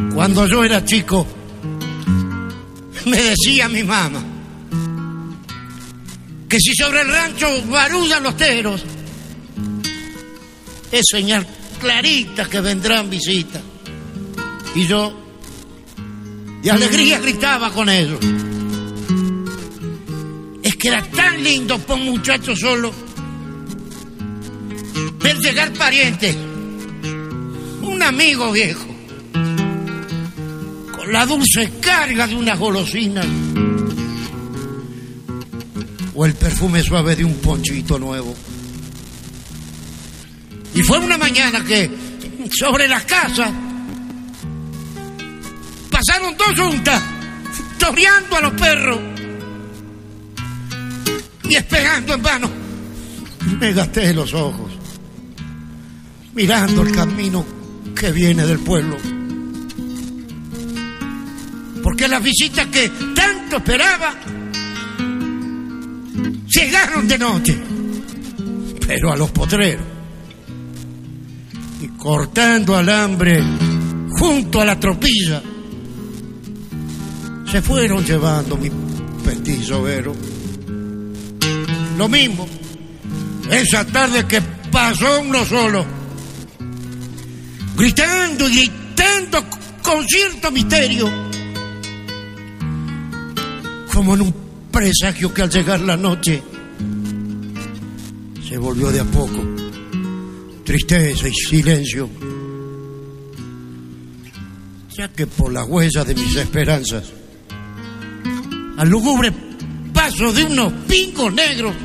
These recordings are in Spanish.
Cuando yo era chico, me decía mi mamá que si sobre el rancho barudan los teros, es señal clarita que vendrán visitas. Y yo, de alegría, gritaba con ellos. Es que era tan lindo para un muchacho solo ver llegar parientes, un amigo viejo, con la dulce carga de una golosina o el perfume suave de un ponchito nuevo. Y fue una mañana que sobre las casas pasaron dos yuntas toreando a los perros y esperando en vano. Me gasté los ojos mirando el camino que viene del pueblo, porque las visitas que tanto esperaba llegaron de noche, pero a los potreros, y cortando alambre junto a la tropilla se fueron llevando mi petizo Vero. Lo mismo esa tarde que pasó uno solo, gritando y gritando con cierto misterio, como en un presagio que al llegar la noche se volvió de a poco tristeza y silencio, ya que por las huellas de mis esperanzas, al lúgubre paso de unos pingos negros,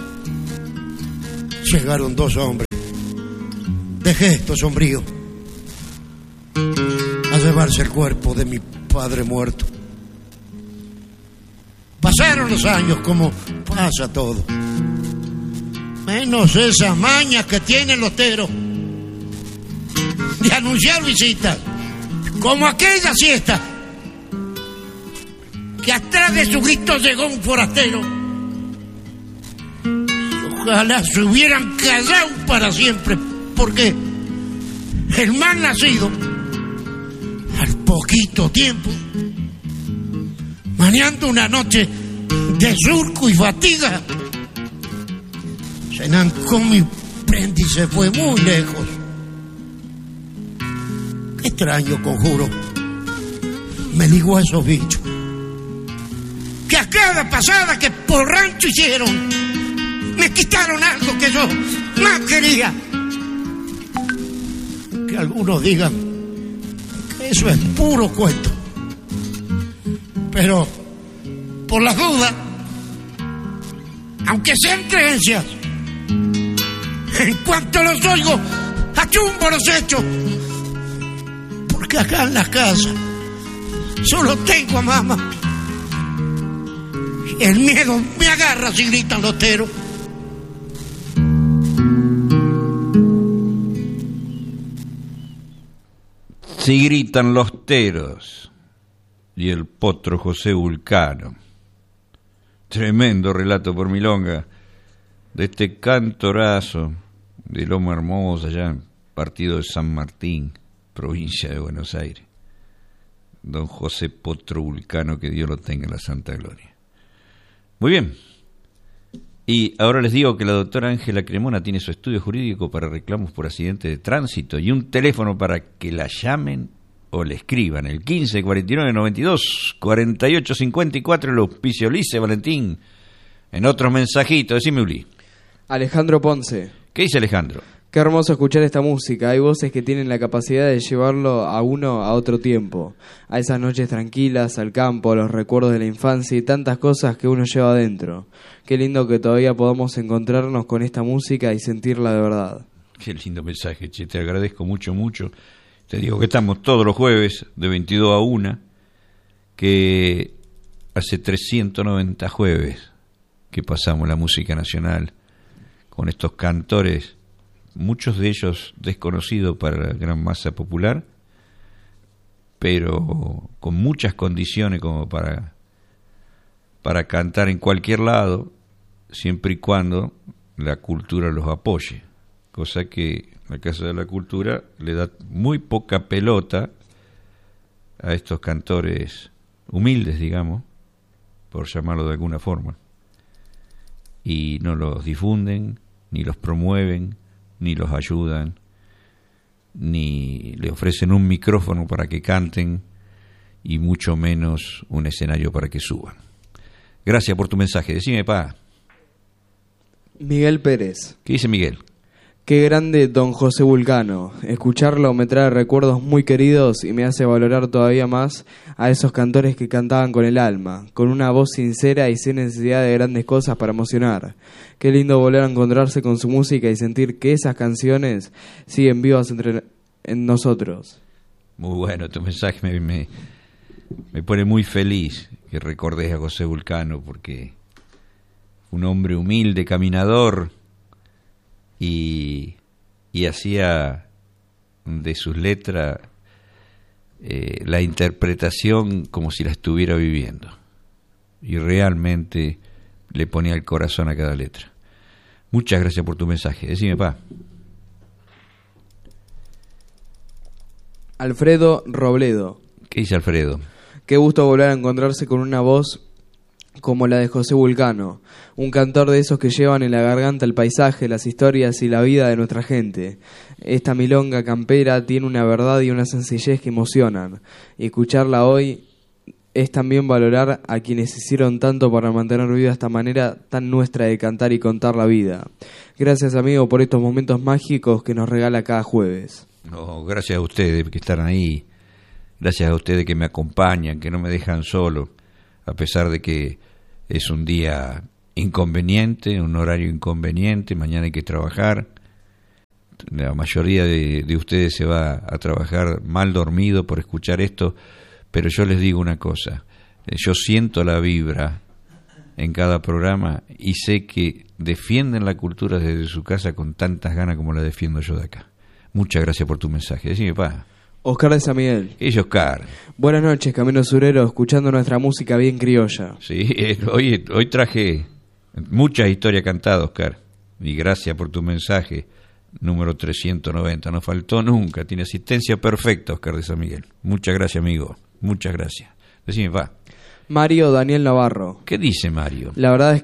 llegaron dos hombres de gesto sombrío a llevarse el cuerpo de mi padre muerto. Pasaron los años como pasa todo, menos esas mañas que tienen los teros de anunciar visitas, como aquella siesta que atrás de su grito llegó un forastero. Ojalá se hubieran callado para siempre, porque el mal nacido, al poquito tiempo, maneando una noche de surco y fatiga, se enancó mi prenda y se fue muy lejos. Qué extraño conjuro me ligó a esos bichos, que a cada pasada que por rancho hicieron, me quitaron algo que yo más quería. Que algunos digan que eso es puro cuento, pero por las dudas, aunque sean creencias, en cuanto los oigo, achumbo los hechos, porque acá en las casas solo tengo a mamá y el miedo me agarra si gritan los teros. Si gritan los teros y el potro José Vulcano. Tremendo relato por milonga de este cantorazo de Loma Hermosa, allá partido de San Martín, provincia de Buenos Aires. Don José Potro Vulcano, que Dios lo tenga en la santa gloria. Muy bien. Y ahora les digo que la doctora Ángela Cremona tiene su estudio jurídico para reclamos por accidente de tránsito y un teléfono para que la llamen o le escriban, el 15 49 92 48 54, el auspicio Lice Valentín. En otros mensajitos, decime, Uli. Alejandro Ponce. ¿Qué dice Alejandro? Qué hermoso escuchar esta música. Hay voces que tienen la capacidad de llevarlo a uno a otro tiempo, a esas noches tranquilas, al campo, a los recuerdos de la infancia y tantas cosas que uno lleva adentro. Qué lindo que todavía podamos encontrarnos con esta música y sentirla de verdad. Qué lindo mensaje, che, te agradezco mucho, mucho. Te digo que estamos todos los jueves de 22 a 1, que hace 390 jueves que pasamos la música nacional con estos cantores, muchos de ellos desconocidos para la gran masa popular, pero con muchas condiciones como para cantar en cualquier lado, siempre y cuando la cultura los apoye, cosa que la Casa de la Cultura le da muy poca pelota a estos cantores humildes, digamos, por llamarlo de alguna forma, y no los difunden, ni los promueven, ni los ayudan, ni le ofrecen un micrófono para que canten, y mucho menos un escenario para que suban. Gracias por tu mensaje. Decime, pa. Miguel Pérez. ¿Qué dice Miguel? Qué grande don José Vulcano. Escucharlo me trae recuerdos muy queridos y me hace valorar todavía más a esos cantores que cantaban con el alma, con una voz sincera y sin necesidad de grandes cosas para emocionar. Qué lindo volver a encontrarse con su música y sentir que esas canciones siguen vivas en nosotros. Muy bueno, tu mensaje me pone muy feliz que recordes a José Vulcano, porque un hombre humilde, caminador, y hacía de sus letras la interpretación como si la estuviera viviendo, y realmente le ponía el corazón a cada letra. Muchas gracias por tu mensaje. Decime, pa. Alfredo Robledo. ¿Qué dice Alfredo? Qué gusto volver a encontrarse con una voz como la de José Vulcano, un cantor de esos que llevan en la garganta el paisaje, las historias y la vida de nuestra gente. Esta milonga campera tiene una verdad y una sencillez que emocionan, y escucharla hoy es también valorar a quienes hicieron tanto para mantener viva esta manera tan nuestra de cantar y contar la vida. Gracias, amigo, por estos momentos mágicos que nos regala cada jueves. No, gracias a ustedes que están ahí, gracias a ustedes que me acompañan, que no me dejan solo, a pesar de que es un día inconveniente, un horario inconveniente, mañana hay que trabajar. La mayoría de ustedes se va a trabajar mal dormido por escuchar esto, pero yo les digo una cosa, yo siento la vibra en cada programa y sé que defienden la cultura desde su casa con tantas ganas como la defiendo yo de acá. Muchas gracias por tu mensaje. Decime, pa. Oscar de San Miguel. ¿Qué es Oscar? Buenas noches, Camino Surero, escuchando nuestra música bien criolla. Sí, hoy traje muchas historias cantadas, Oscar, y gracias por tu mensaje, número 390, no faltó nunca, tiene asistencia perfecta, Oscar de San Miguel. Muchas gracias, amigo, muchas gracias. Decime, va. Mario Daniel Navarro. ¿Qué dice Mario? La verdad es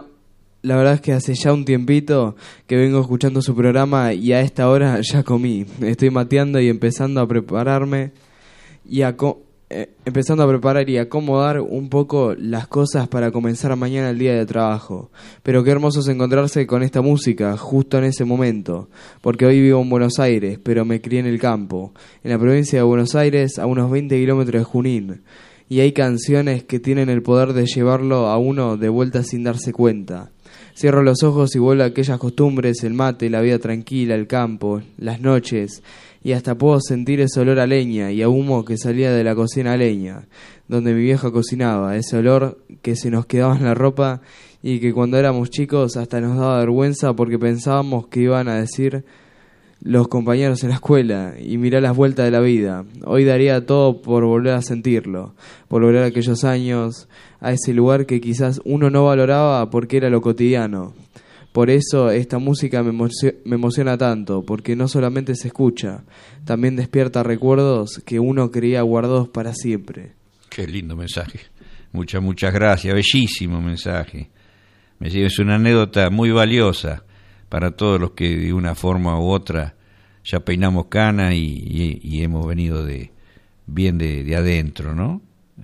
que hace ya un tiempito que vengo escuchando su programa y a esta hora ya comí. Estoy mateando y empezando a prepararme y empezando a preparar y acomodar un poco las cosas para comenzar mañana el día de trabajo. Pero qué hermoso es encontrarse con esta música justo en ese momento, porque hoy vivo en Buenos Aires, pero me crié en el campo, en la provincia de Buenos Aires, a unos 20 kilómetros de Junín. Y hay canciones que tienen el poder de llevarlo a uno de vuelta sin darse cuenta. Cierro los ojos y vuelvo a aquellas costumbres, el mate, la vida tranquila, el campo, las noches, y hasta puedo sentir ese olor a leña y a humo que salía de la cocina a leña, donde mi vieja cocinaba, ese olor que se nos quedaba en la ropa y que cuando éramos chicos hasta nos daba vergüenza porque pensábamos que iban a decir los compañeros en la escuela, y mirá las vueltas de la vida. Hoy daría todo por volver a sentirlo, por volver a aquellos años, a ese lugar que quizás uno no valoraba porque era lo cotidiano. Por eso esta música me emociona tanto, porque no solamente se escucha, también despierta recuerdos que uno creía guardados para siempre. Qué lindo mensaje. Muchas gracias, bellísimo mensaje. Es una anécdota muy valiosa para todos los que de una forma u otra ya peinamos cana y hemos venido de adentro, ¿no?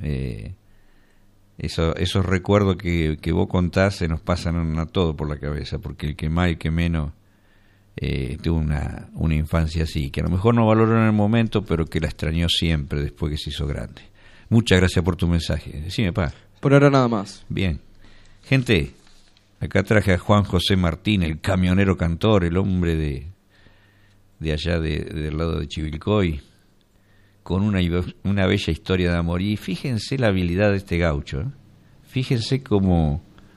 Esos recuerdos que vos contás se nos pasan a todos por la cabeza, porque el que más y el que menos tuvo una infancia así, que a lo mejor no valoró en el momento, pero que la extrañó siempre después que se hizo grande. Muchas gracias por tu mensaje. Decime, pa. Por ahora nada más. Bien. Gente, acá traje a Juan José Martín, el camionero cantor, el hombre de allá del lado de Chivilcoy, con una bella historia de amor. Y fíjense la habilidad de este gaucho, ¿eh? Fíjense cómo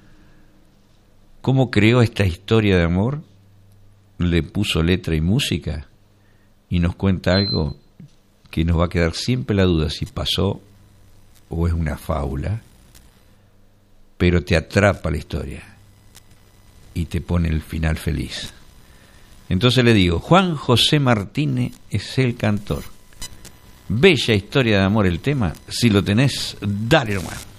creó esta historia de amor, le puso letra y música, y nos cuenta algo que nos va a quedar siempre la duda si pasó o es una fábula, pero te atrapa la historia y te pone el final feliz. Entonces le digo, Juan José Martínez es el cantor. Bella historia de amor el tema. Si lo tenés, dale nomás.